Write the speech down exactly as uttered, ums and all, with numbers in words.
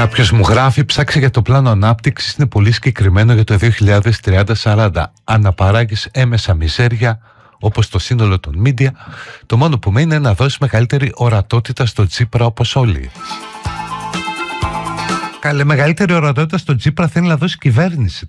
Κάποιος μου γράφει, ψάξε για το πλάνο ανάπτυξης, είναι πολύ συγκεκριμένο για το δύο χιλιάδες τριάντα σαράντα. Αν απαράγεις έμεσα μιζέρια, όπως το σύνολο των μίντια, το μόνο που μένει είναι να δώσει μεγαλύτερη ορατότητα στο Τσίπρα όπως όλοι. Καλέ, μεγαλύτερη ορατότητα στο Τσίπρα θέλει να δώσει κυβέρνηση.